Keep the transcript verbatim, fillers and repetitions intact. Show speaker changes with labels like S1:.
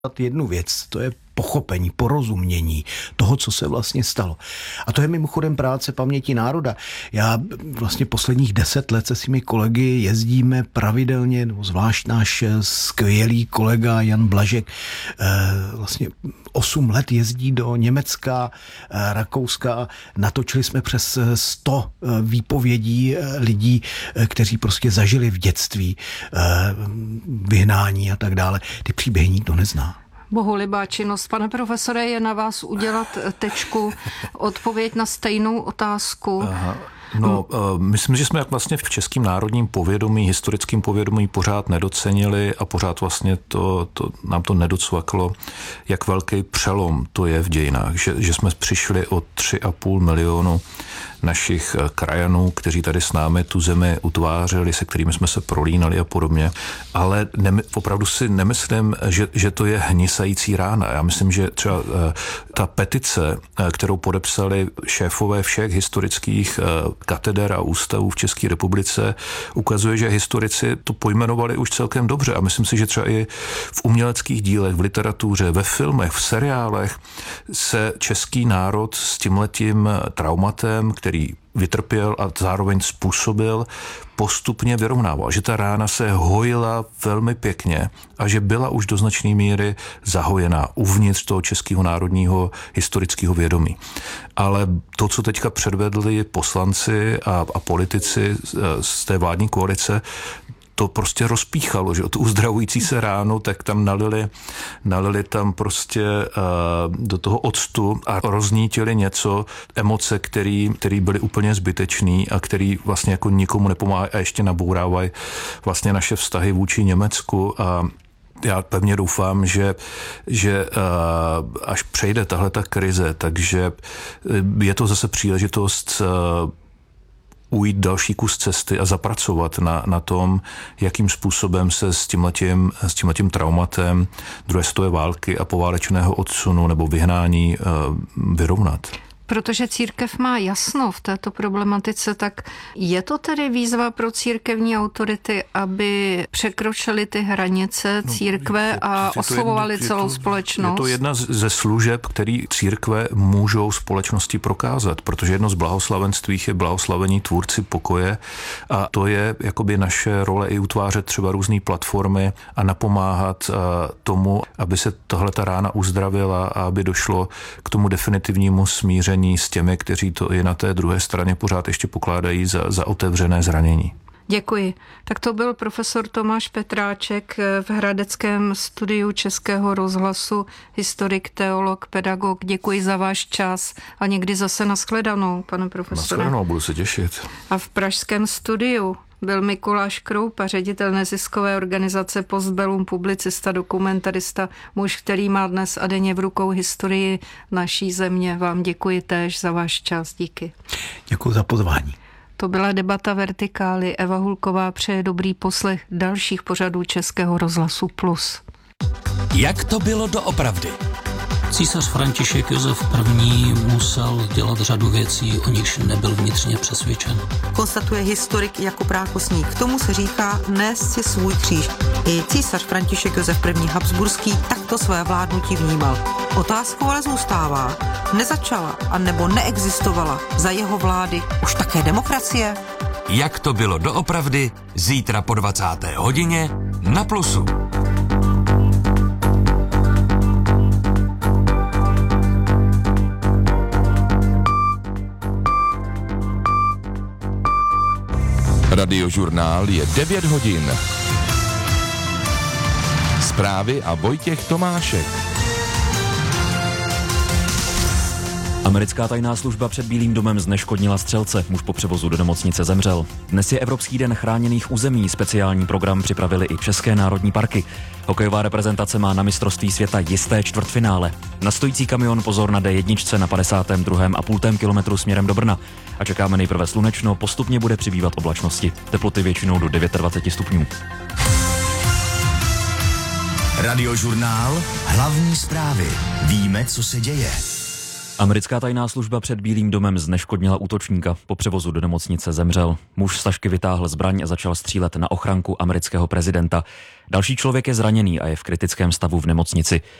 S1: jednu věc, to je pochopení, porozumění toho, co se vlastně stalo. A to je mimochodem práce Paměti národa. Já vlastně posledních deset let se svými kolegy jezdíme pravidelně, nebo zvlášť náš skvělý kolega Jan Blažek vlastně osm let jezdí do Německa, Rakouska. Natočili jsme přes sto výpovědí lidí, kteří prostě zažili v dětství vyhnání a tak dále. Ty příběhy nikdo nezná.
S2: Bohulibá činnost. Pane profesore, je na vás udělat tečku, odpověď na stejnou otázku.
S3: Aha. No, myslím, že jsme vlastně v českém národním povědomí, historickém povědomí pořád nedocenili a pořád vlastně to, to, nám to nedocvaklo, jak velký přelom to je v dějinách, že, že jsme přišli o tři a půl milionu našich krajanů, kteří tady s námi tu zemi utvářeli, se kterými jsme se prolínali a podobně. Ale ne, opravdu si nemyslím, že, že to je hnisající rána. Já myslím, že třeba ta petice, kterou podepsali šéfové všech historických kateder a ústavů v České republice, ukazuje, že historici to pojmenovali už celkem dobře. A myslím si, že třeba i v uměleckých dílech, v literatuře, ve filmech, v seriálech se český národ s tímhletím traumatem, který vytrpěl a zároveň způsobil, postupně vyrovnával. Že ta rána se hojila velmi pěkně a že byla už do značné míry zahojená uvnitř toho českého národního historického vědomí. Ale to, co teďka předvedli poslanci a, a politici z, z té vládní koalice, to prostě rozpíchalo, že tu uzdravující se ránu, tak tam nalili, nalili tam prostě uh, do toho octu a roznítili něco, emoce, který, který byly úplně zbytečný a který vlastně jako nikomu nepomáhají a ještě nabourávají vlastně naše vztahy vůči Německu. A já pevně doufám, že, že uh, až přejde tahle ta krize, takže je to zase příležitost uh, ujít další kus cesty a zapracovat na, na tom, jakým způsobem se s tímhletím, s tímhletím traumatem druhé světové války a poválečného odsunu nebo vyhnání uh, vyrovnat.
S2: Protože církev má jasno v této problematice, tak je to tedy výzva pro církevní autority, aby překročili ty hranice církve no, a oslovovali celou
S3: je to,
S2: společnost?
S3: Je to jedna ze služeb, který církve můžou společnosti prokázat, protože jedno z blahoslavenství je blahoslavení tvůrci pokoje a to je jakoby naše role i utvářet třeba různé platformy a napomáhat tomu, aby se tahle ta rána uzdravila a aby došlo k tomu definitivnímu smíření s těmi, kteří to i na té druhé straně pořád ještě pokládají za, za otevřené zranění.
S2: Děkuji. Tak to byl profesor Tomáš Petráček v Hradeckém studiu Českého rozhlasu, historik, teolog, pedagog. Děkuji za váš čas a někdy zase nashledanou, pane profesore.
S3: Nashledanou, budu se těšit.
S2: A v pražském studiu byl Mikuláš Kroupa, ředitel neziskové organizace Postbellum, publicista, dokumentarista, muž, který má dnes a denně v rukou historii naší země. Vám děkuji též za váš čas. Díky.
S1: Děkuji za pozvání.
S2: To byla debata Vertikály. Eva Hulková přeje dobrý poslech dalších pořadů Českého rozhlasu Plus.
S4: Jak to bylo doopravdy?
S5: Císař František Josef I. musel dělat řadu věcí, o nichž nebyl vnitřně přesvědčen.
S6: Konstatuje historik Jakub Rákosník. K tomu se říká nést si svůj kříž. I císař František Josef I. Habsburský takto své vládnutí vnímal. Otázkou ale zůstává, nezačala a nebo neexistovala za jeho vlády už také demokracie?
S4: Jak to bylo doopravdy? Zítra po dvacáté hodině na Plusu.
S7: Radiožurnál je devět hodin. Zprávy a Vojtěch Tomášek.
S8: Americká tajná služba před Bílým domem zneškodnila střelce, muž po převozu do nemocnice zemřel. Dnes je Evropský den chráněných území, speciální program připravili i české národní parky. Hokejová reprezentace má na mistrovství světa jisté čtvrtfinále. Na stojící kamion pozor na dé jedna na padesátém druhém a půl kilometru směrem do Brna. A čekáme nejprve slunečno, postupně bude přibývat oblačnosti. Teploty většinou do dvacet devět stupňů.
S4: Radiožurnál, hlavní zprávy. Víme, co se děje.
S8: Americká tajná služba před Bílým domem zneškodnila útočníka. Po převozu do nemocnice zemřel. Muž z tašky vytáhl zbraň a začal střílet na ochranku amerického prezidenta. Další člověk je zraněný a je v kritickém stavu v nemocnici.